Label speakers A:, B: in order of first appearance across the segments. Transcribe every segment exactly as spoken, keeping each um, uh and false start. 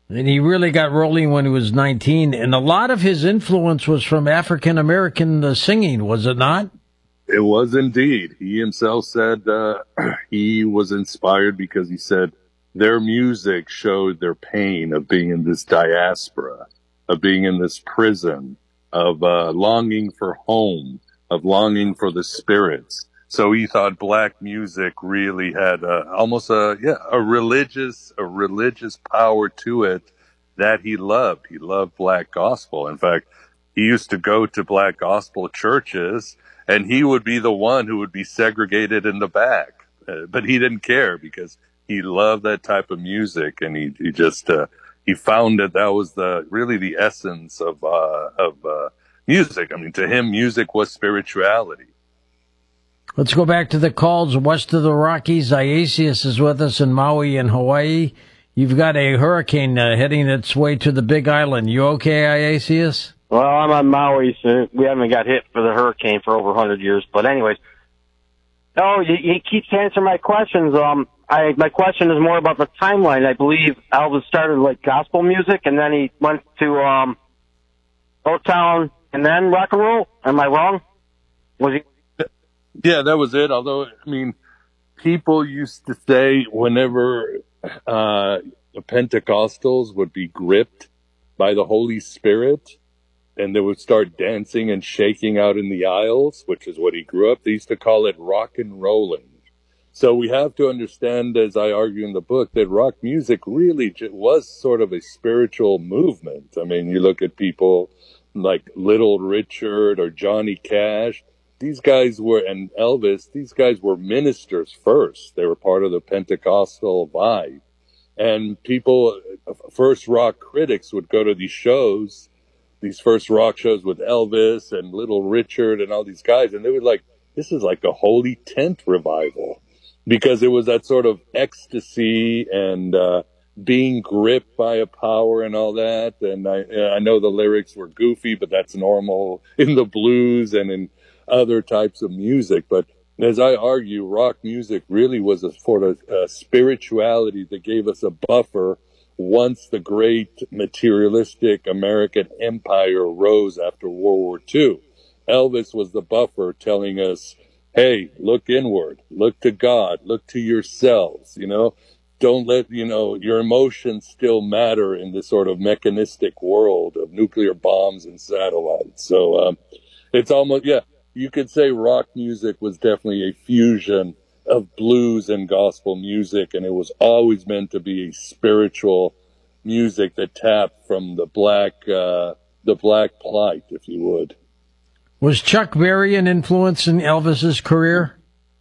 A: And he really got rolling when he was nineteen. And a lot of his influence was from African-American uh, singing, was it not?
B: It was indeed. He himself said uh, he was inspired because he said their music showed their pain of being in this diaspora, of being in this prison, of uh, longing for home, of longing for the spirits. So he thought black music really had a, almost a yeah a religious a religious power to it that he loved. He loved black gospel. In fact, he used to go to black gospel churches, and he would be the one who would be segregated in the back. Uh, but he didn't care because he loved that type of music, and he he just uh, he found that that was the really the essence of uh, of uh, music. I mean, to him, music was spirituality.
A: Let's go back to the calls west of the Rockies. Iasius is with us in Maui in Hawaii. You've got a hurricane uh, heading its way to the Big Island. You okay, Iasius?
C: Well, I'm on Maui, so we haven't got hit for the hurricane for over one hundred years. But anyways, oh, he, he keeps answering my questions. Um, I my question is more about the timeline. I believe Elvis started like gospel music, and then he went to um, Motown, and then rock and roll. Am I wrong? Was he?
B: Yeah, that was it. Although, I mean, people used to say whenever uh, the Pentecostals would be gripped by the Holy Spirit and they would start dancing and shaking out in the aisles, which is what he grew up, they used to call it rock and rolling. So we have to understand, as I argue in the book, that rock music really was sort of a spiritual movement. I mean, you look at people like Little Richard or Johnny Cash. These guys were, and Elvis, these guys were ministers first. They were part of the Pentecostal vibe. And people, first rock critics would go to these shows, these first rock shows with Elvis and Little Richard and all these guys, and they were like, this is like a holy tent revival. Because it was that sort of ecstasy and uh, being gripped by a power and all that. And I, I know the lyrics were goofy, but that's normal in the blues and in other types of music. But as I argue, rock music really was a sort of uh, spirituality that gave us a buffer once the great materialistic American empire rose after World War Two. Elvis was the buffer telling us, hey, look inward, look to God, look to yourselves, you know, don't let, you know, your emotions still matter in this sort of mechanistic world of nuclear bombs and satellites. So um, it's almost, yeah, you could say rock music was definitely a fusion of blues and gospel music, and it was always meant to be a spiritual music that tapped from the black, uh, the black plight, if you would.
A: Was Chuck Berry an influence in Elvis's career?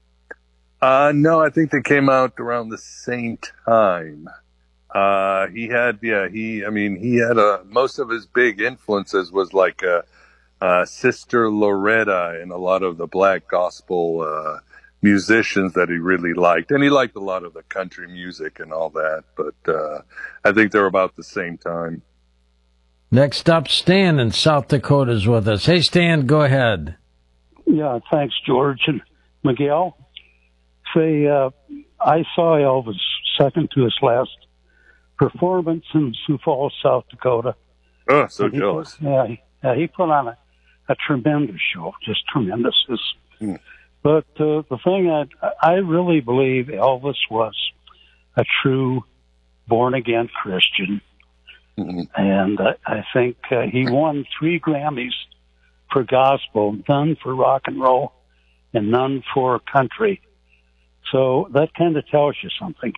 B: Uh, no, I think they came out around the same time. Uh, he had, yeah, he, I mean, he had a, most of his big influences was like, a, uh, Sister Loretta and a lot of the black gospel, uh, musicians that he really liked. And he liked a lot of the country music and all that, but, uh, I think they're about the same time.
A: Next up, Stan in South Dakota is with us. Hey, Stan, go ahead.
D: Yeah, thanks, George and Miguel. Say, uh, I saw Elvis second to his last performance in Sioux Falls, South Dakota.
B: Oh, so and jealous.
D: He put, yeah, he, uh, he put on a, a tremendous show, just tremendous. Hmm. But uh, the thing that I really believe Elvis was a true born-again Christian. Mm-hmm. And uh, I think uh, he won three Grammys for gospel, none for rock and roll, and none for country. So that kind of tells you something.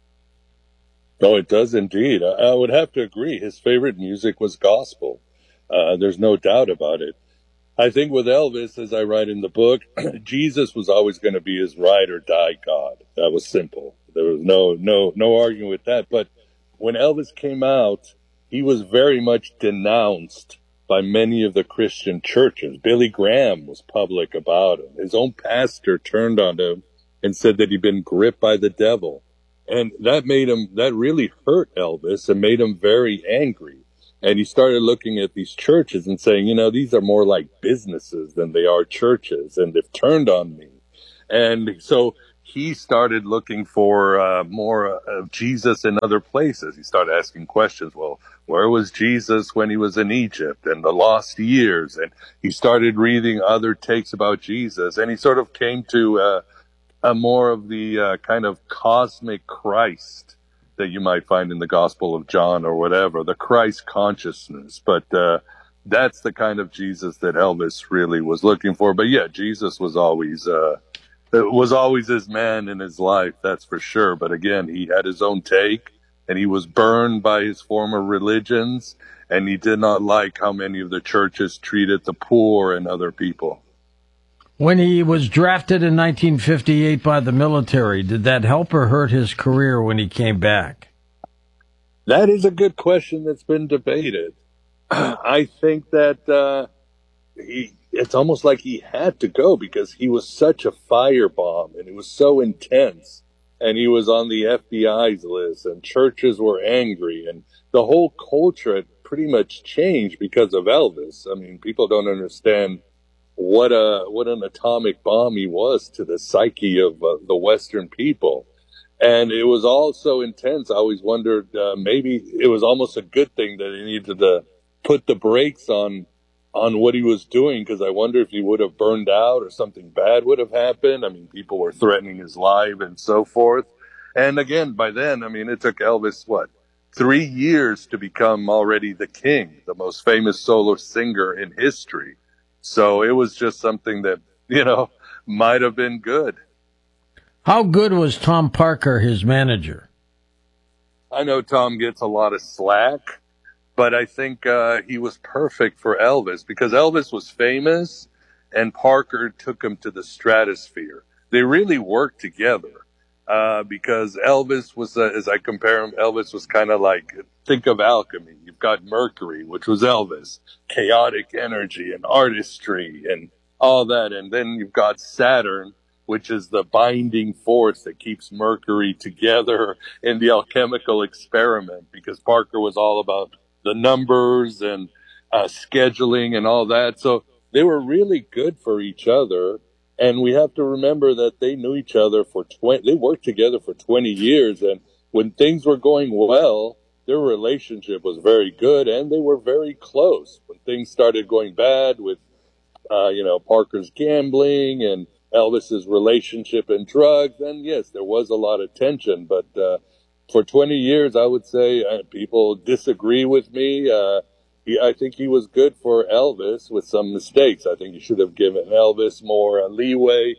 B: Oh, it does indeed. I, I would have to agree. His favorite music was gospel. Uh, there's no doubt about it. I think with Elvis, as I write in the book, Jesus was always going to be his ride or die God. That was simple. There was no no no arguing with that. But when Elvis came out, he was very much denounced by many of the Christian churches. Billy Graham was public about him. His own pastor turned on him and said that he'd been gripped by the devil. And that made him, that really hurt Elvis and made him very angry. And he started looking at these churches and saying, you know, these are more like businesses than they are churches, and they've turned on me. And so he started looking for uh, more of Jesus in other places. He started asking questions. Well, where was Jesus when he was in Egypt and the lost years? And he started reading other takes about Jesus, and he sort of came to uh, a more of the uh, kind of cosmic Christ that you might find in the Gospel of John or whatever, the Christ consciousness. But uh, that's the kind of Jesus that Elvis really was looking for. But yeah, Jesus was always uh, was always his man in his life, that's for sure. But again, he had his own take, and he was burned by his former religions, and he did not like how many of the churches treated the poor and other people.
A: When he was drafted in nineteen fifty-eight by the military, did that help or hurt his career when he came back?
B: That is a good question that's been debated. I think that uh, he, it's almost like he had to go because he was such a firebomb, and it was so intense, and he was on the F B I's list, and churches were angry, and the whole culture had pretty much changed because of Elvis. I mean, people don't understand what a what an atomic bomb he was to the psyche of uh, the Western people. And it was all so intense. I always wondered, uh, maybe it was almost a good thing that he needed to put the brakes on on what he was doing, because I wonder if he would have burned out or something bad would have happened. I mean, people were threatening his life and so forth. And again, by then, I mean, it took Elvis, what, three years to become already the king, the most famous solo singer in history. So it was just something that, you know, might have been good.
A: How good was Tom Parker, his manager?
B: I know Tom gets a lot of slack, but I think uh, he was perfect for Elvis because Elvis was famous and Parker took him to the stratosphere. They really worked together uh, because Elvis was, uh, as I compare him, Elvis was kind of like, think of alchemy. You've got Mercury, which was Elvis, chaotic energy and artistry and all that. And then you've got Saturn, which is the binding force that keeps Mercury together in the alchemical experiment, because Parker was all about the numbers and uh, scheduling and all that. So they were really good for each other. And we have to remember that they knew each other for twenty, they worked together for twenty years. And when things were going well, their relationship was very good and they were very close. When things started going bad with, uh, you know, Parker's gambling and Elvis's relationship and drugs, then yes, there was a lot of tension. But uh, for twenty years, I would say uh, people disagree with me. Uh, he, I think he was good for Elvis with some mistakes. I think he should have given Elvis more uh, leeway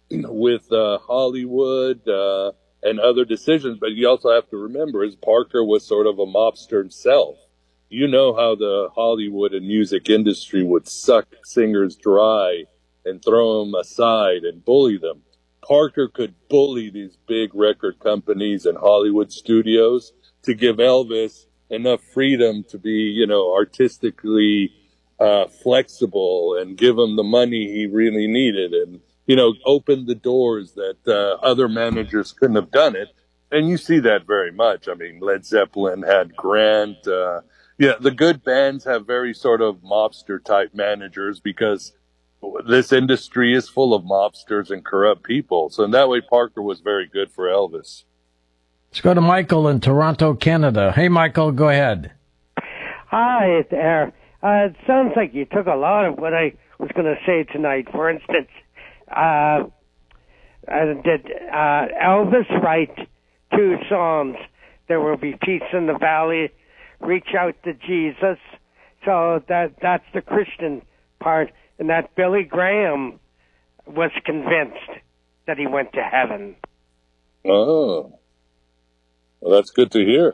B: with uh, Hollywood uh, and other decisions. But you also have to remember, is Parker was sort of a mobster himself. You know how the Hollywood and music industry would suck singers dry and throw them aside and bully them. Parker could bully these big record companies and Hollywood studios to give Elvis enough freedom to be, you know, artistically uh, flexible and give him the money he really needed and, you know, open the doors that uh, other managers couldn't have done it. And you see that very much. I mean, Led Zeppelin had Grant. Uh, yeah, the good bands have very sort of mobster type managers because this industry is full of mobsters and corrupt people. So in that way, Parker was very good for Elvis.
A: Let's go to Michael in Toronto, Canada. Hey, Michael, go ahead.
E: Hi there. Uh, it sounds like you took a lot of what I was going to say tonight. For instance, uh, uh, did uh, Elvis write two songs? There Will Be Peace in the Valley, Reach Out to Jesus. So that that's the Christian part. And that Billy Graham was convinced that he went to heaven.
B: Oh, well, that's good to hear.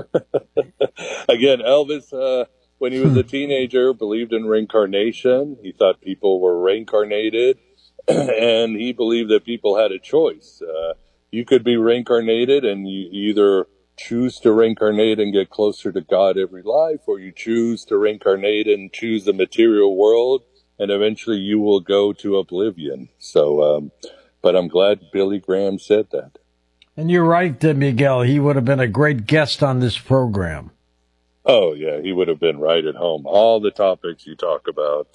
B: Again, Elvis, uh, when he was a teenager, believed in reincarnation. He thought people were reincarnated, and he believed that people had a choice. Uh, you could be reincarnated, and you either choose to reincarnate and get closer to God every life, or you choose to reincarnate and choose the material world, and eventually you will go to oblivion. So, um, but I'm glad Billy Graham said that.
A: And you're right, uh, Miguel. He would have been a great guest on this program.
B: Oh, yeah, he would have been right at home. All the topics you talk about,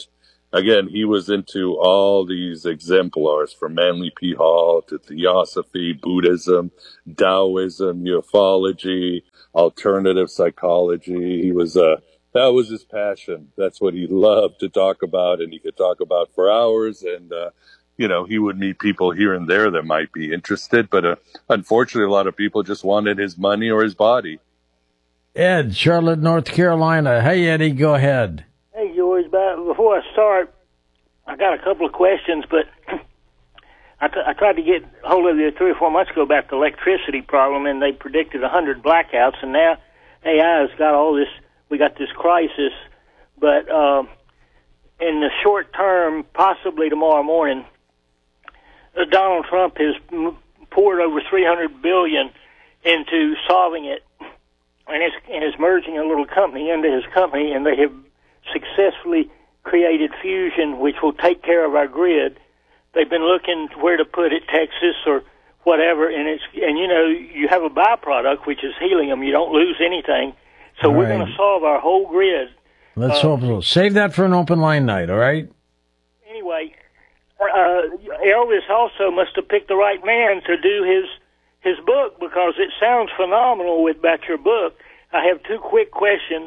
B: again, he was into all these exemplars from Manly P. Hall to Theosophy, Buddhism, Taoism, ufology, alternative psychology. He was uh, that was his passion. That's what he loved to talk about, and he could talk about for hours. And uh, you know, he would meet people here and there that might be interested, but uh, unfortunately, a lot of people just wanted his money or his body.
A: Ed, Charlotte, North Carolina. Hey, Eddie, go ahead.
F: Hey, George. Before I start, I got a couple of questions, but I, t- I tried to get hold of you three or four months ago about the electricity problem, and they predicted one hundred blackouts, and now A I has got all this, we got this crisis, but uh, in the short term, possibly tomorrow morning, uh, Donald Trump has m- poured over three hundred billion dollars into solving it, and is, and is merging a little company into his company, and they have successfully created fusion, which will take care of our grid. They've been looking where to put it, Texas or whatever, and it's and you know you have a byproduct which is helium. You don't lose anything, so all we're right. going to solve our whole grid.
A: Let's uh, hope so. Save that for an open line night, all right?
F: Anyway, uh, Elvis also must have picked the right man to do his his book, because it sounds phenomenal with about your book. I have two quick questions.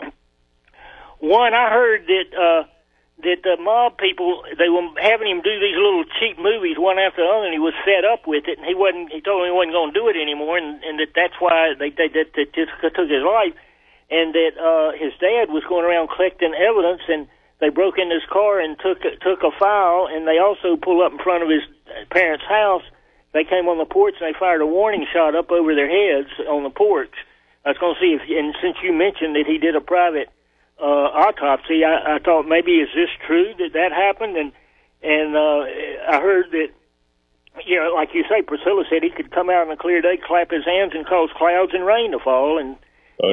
F: One, I heard that uh, that the mob people, they were having him do these little cheap movies one after the other, and he was fed up with it, and he wasn't. He told me he wasn't going to do it anymore, and, and that that's why they, they that, that just took his life, and that uh, his dad was going around collecting evidence, and they broke into his car and took took a file, and they also pulled up in front of his parents' house. They came on the porch and they fired a warning shot up over their heads on the porch. I was going to see if, and since you mentioned that he did a private uh, autopsy, I, I thought maybe is this true that that happened? And and uh, I heard that, you know, like you say, Priscilla said he could come out on a clear day, clap his hands, and cause clouds and rain to fall. And
B: oh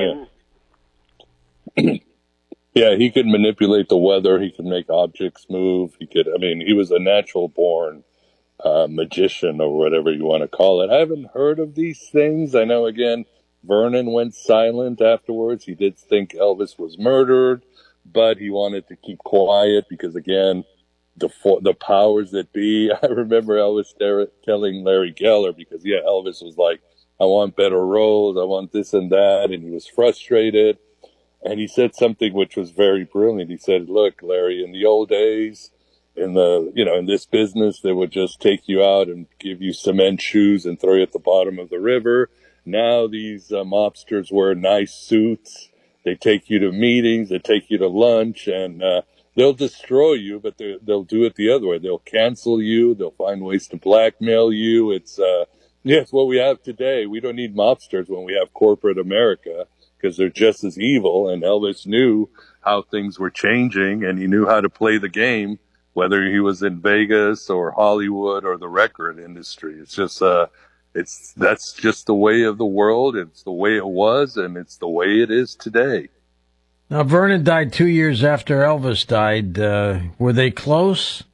B: yeah, and, yeah, he could manipulate the weather. He could make objects move. He could. I mean, he was a natural born Uh, magician, or whatever you want to call it. I haven't heard of these things. I know, again, Vernon went silent afterwards. He did think Elvis was murdered, but he wanted to keep quiet because, again, the the powers that be. I remember Elvis telling Larry Geller, because, yeah, Elvis was like, I want better roles, I want this and that, and he was frustrated. And he said something which was very brilliant. He said, look, Larry, in the old days, in the, you know, in this business, they would just take you out and give you cement shoes and throw you at the bottom of the river. Now these uh, mobsters wear nice suits. They take you to meetings. They take you to lunch, and uh, they'll destroy you, but they'll do it the other way. They'll cancel you. They'll find ways to blackmail you. It's, uh, yeah, it's what we have today. We don't need mobsters when we have corporate America, because they're just as evil. And Elvis knew how things were changing, and he knew how to play the game, whether he was in Vegas or Hollywood or the record industry. It's just, uh, it's, that's just the way of the world. It's the way it was, and it's the way it is today.
A: Now, Vernon died two years after Elvis died. Uh, were they close?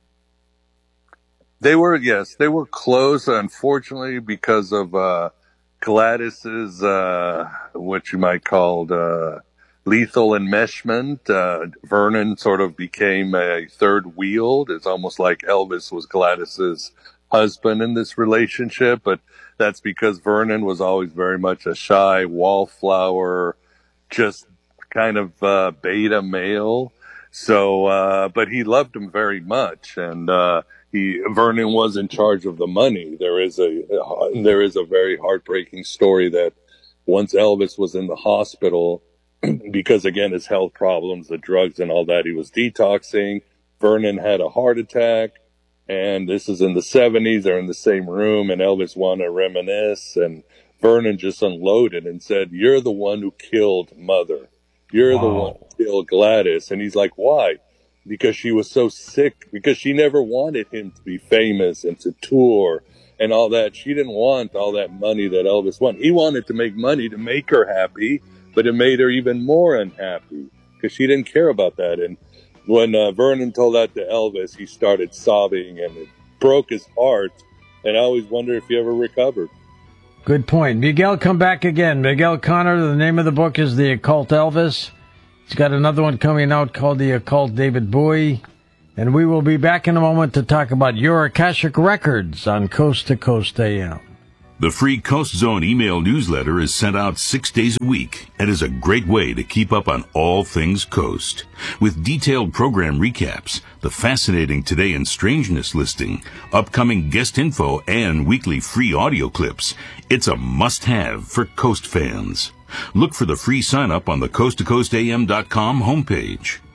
B: They were, yes, they were close, unfortunately, because of, uh, Gladys's, uh, what you might call, uh, lethal enmeshment. Uh, Vernon sort of became a third wheel. It's almost like Elvis was Gladys's husband in this relationship, but that's because Vernon was always very much a shy wallflower, just kind of uh, beta male. So, uh, but he loved him very much, and uh, he Vernon was in charge of the money. There is a there is a very heartbreaking story that once Elvis was in the hospital, because, again, his health problems, the drugs and all that, he was detoxing. Vernon had a heart attack, and this is in the seventies. They're in the same room, and Elvis wanted to reminisce, and Vernon just unloaded and said, you're the one who killed Mother. You're wow. the one who killed Gladys. And he's like, why? Because she was so sick, because she never wanted him to be famous and to tour and all that. She didn't want all that money that Elvis wanted. He wanted to make money to make her happy, but it made her even more unhappy because she didn't care about that. And when uh, Vernon told that to Elvis, he started sobbing, and it broke his heart. And I always wonder if he ever recovered.
A: Good point. Miguel, come back again. Miguel Connor, the name of the book is The Occult Elvis. He's got another one coming out called The Occult David Bowie. And we will be back in a moment to talk about your Akashic Records on Coast to Coast A M.
G: The free Coast Zone email newsletter is sent out six days a week and is a great way to keep up on all things Coast. With detailed program recaps, the fascinating Today in Strangeness listing, upcoming guest info, and weekly free audio clips, it's a must-have for Coast fans. Look for the free sign-up on the coast to coast a m dot com homepage.